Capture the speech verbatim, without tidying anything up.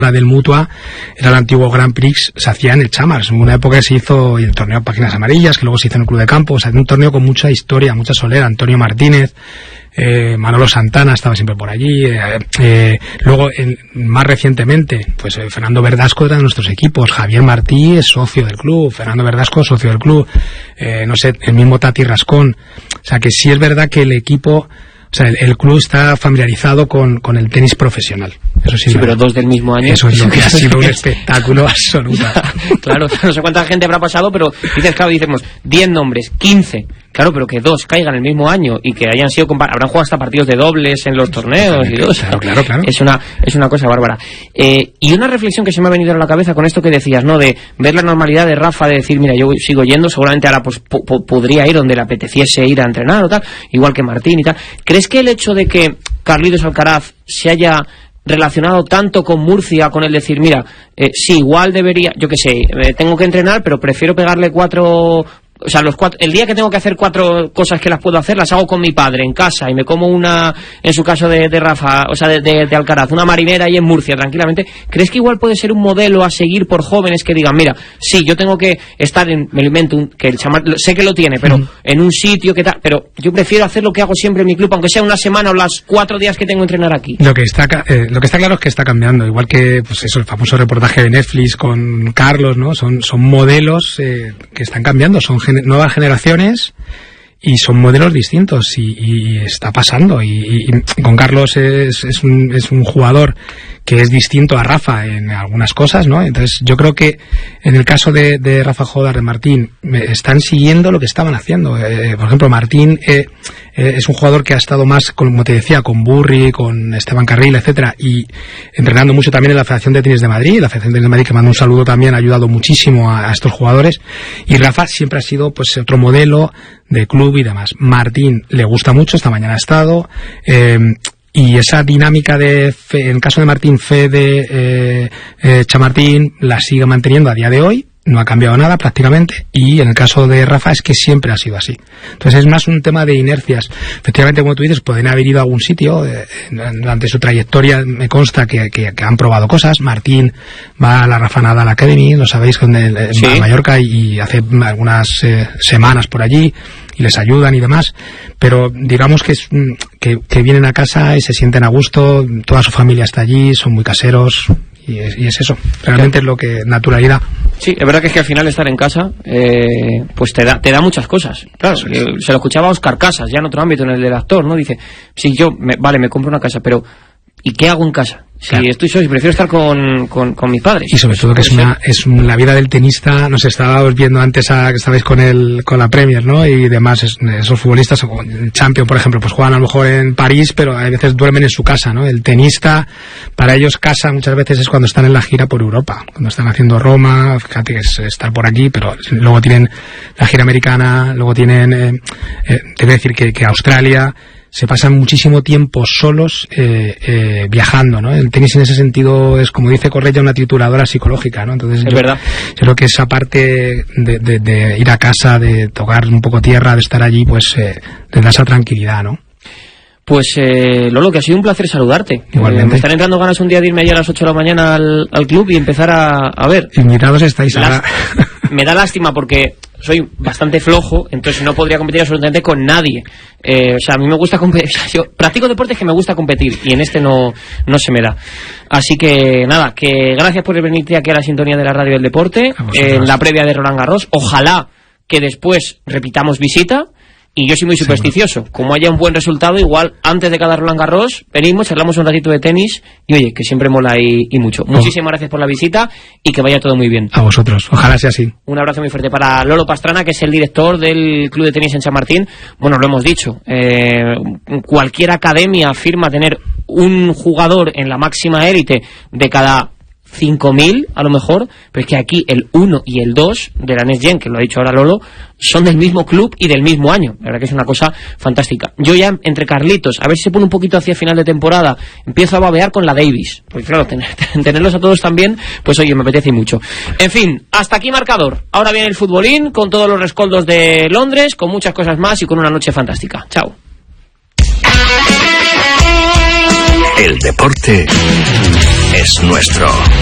La del Mutua era el antiguo Grand Prix, se hacía en el Chamars, en una época se hizo y el torneo Páginas Amarillas, que luego se hizo en el Club de Campo, o sea, un torneo con mucha historia, mucha solera. Antonio Martínez, eh, Manolo Santana estaba siempre por allí, eh, eh, luego en, más recientemente, pues eh, Fernando Verdasco era de nuestros equipos, Javier Martí es socio del club, Fernando Verdasco socio del club, eh, no sé, el mismo Tati Rascón, o sea que sí es verdad que el equipo, o sea, el, el club está familiarizado con, con el tenis profesional. Eso sí, sí, pero dos del mismo año. Eso es lo que ha sido un espectáculo absoluto. Claro, no sé cuánta gente habrá pasado, pero dices, claro, decimos diez nombres, quince. Claro, pero que dos caigan el mismo año y que hayan sido habrán jugado hasta partidos de dobles en los torneos y todo. Claro, claro, claro. Es una es una cosa bárbara. Eh, y una reflexión que se me ha venido a la cabeza con esto que decías, ¿no? De ver la normalidad de Rafa, de decir, mira, yo sigo yendo, seguramente ahora pues po podría ir donde le apeteciese ir a entrenar o tal, igual que Martín y tal. ¿Crees que el hecho de que Carlitos Alcaraz se haya relacionado tanto con Murcia, con el decir, mira, eh, sí, igual debería, yo qué sé, eh, tengo que entrenar, pero prefiero pegarle cuatro... O sea, los cuatro, el día que tengo que hacer cuatro cosas que las puedo hacer, las hago con mi padre en casa y me como una, en su caso de, de Rafa, o sea, de, de, de Alcaraz, una marinera ahí en Murcia, tranquilamente? ¿Crees que igual puede ser un modelo a seguir por jóvenes que digan, mira, sí, yo tengo que estar en, me lo invento, un, que el chamar, sé que lo tiene, pero mm. en un sitio que tal, pero yo prefiero hacer lo que hago siempre en mi club, aunque sea una semana o las cuatro días que tengo que entrenar aquí? Lo que está, eh, lo que está claro es que está cambiando, igual que, pues eso, el famoso reportaje de Netflix con Carlos, ¿no? Son, son modelos eh, que están cambiando, son nuevas generaciones y son modelos distintos y, y está pasando y, y con Carlos es, es, un, es un jugador que es distinto a Rafa en algunas cosas, ¿no? Entonces yo creo que en el caso de, de Rafa Jodar, de Martín, están siguiendo lo que estaban haciendo. Eh, por ejemplo, Martín eh, eh, es un jugador que ha estado más, como te decía, con Burri, con Esteban Carril, etcétera, y entrenando mucho también en la Federación de Tenis de Madrid, la Federación de Tenis de Madrid, que manda un saludo también, ha ayudado muchísimo a, a estos jugadores, y Rafa siempre ha sido pues otro modelo de club y demás. Martín le gusta mucho, esta mañana ha estado, eh, y esa dinámica de fe, en el caso de Martín, Fede, eh, eh, Chamartín, la sigue manteniendo a día de hoy, no ha cambiado nada prácticamente, y en el caso de Rafa es que siempre ha sido así. Entonces es más un tema de inercias. Efectivamente, como tú dices, pueden haber ido a algún sitio, eh, durante su trayectoria me consta que, que, que han probado cosas. Martín va a la Rafa Nadal Academy, lo sabéis, con el, ¿sí? Va a Mallorca y, y hace algunas eh, semanas por allí, y les ayudan y demás, pero digamos que, es, que, que vienen a casa y se sienten a gusto, toda su familia está allí, son muy caseros, y es, y es eso, realmente claro. Es lo que, naturalidad. Sí, es verdad que es que al final estar en casa eh, pues te da te da muchas cosas. Claro, sí, sí. Se lo escuchaba a Óscar Casas, ya en otro ámbito, en el del actor, ¿no? Dice, sí, yo, me, vale, me compro una casa, pero ¿y qué hago en casa? Si claro. estoy solo, si prefiero estar con, con, con mis padres. Y sobre todo que es una es la vida del tenista, nos estábamos viendo antes a, que estabais con el con la Premier, ¿no? Y demás, es, esos futbolistas, el Champion, por ejemplo, pues juegan a lo mejor en París, pero a veces duermen en su casa, ¿no? El tenista, para ellos casa muchas veces es cuando están en la gira por Europa, cuando están haciendo Roma, fíjate que es estar por aquí, pero luego tienen la gira americana, luego tienen, eh, eh, te voy a decir que, que Australia, se pasan muchísimo tiempo solos eh, eh, viajando, ¿no? El tenis en ese sentido es, como dice Correia, una trituradora psicológica, ¿no? Entonces es yo, verdad. Yo creo que esa parte de, de, de ir a casa, de tocar un poco tierra, de estar allí, pues eh, te da esa tranquilidad, ¿no? Pues eh, Lolo, que ha sido un placer saludarte. Igualmente. Eh, me están entrando ganas un día de irme allá a las ocho de la mañana al, al club y empezar a, a ver. Invitados estáis ahora. Me da lástima porque soy bastante flojo, entonces no podría competir absolutamente con nadie. Eh, o sea, a mí me gusta competir. O sea, yo practico deportes que me gusta competir y en este no, no se me da. Así que nada, que gracias por venirte aquí a la sintonía de la radio del deporte, en la previa de Roland Garros. Ojalá que después repitamos visita. Y yo soy muy supersticioso. Como haya un buen resultado, igual antes de cada Roland Garros venimos, charlamos un ratito de tenis y oye, que siempre mola y, y mucho. Oh. Muchísimas gracias por la visita y que vaya todo muy bien. A vosotros, ojalá sea así. Un abrazo muy fuerte para Lolo Pastrana, que es el director del Club de Tenis en Chamartín. Bueno, lo hemos dicho, eh, cualquier academia afirma tener un jugador en la máxima élite de cada cinco mil a lo mejor, pero es que aquí el uno y el dos de la Next Gen, que lo ha dicho ahora Lolo, son del mismo club y del mismo año. La verdad que es una cosa fantástica. Yo ya entre Carlitos, a ver si se pone un poquito hacia final de temporada, empiezo a babear con la Davis, porque claro, tener, tenerlos a todos también, pues oye, me apetece mucho. En fin, hasta aquí marcador. Ahora viene el futbolín con todos los rescoldos de Londres, con muchas cosas más y con una noche fantástica. Chao. El deporte es nuestro.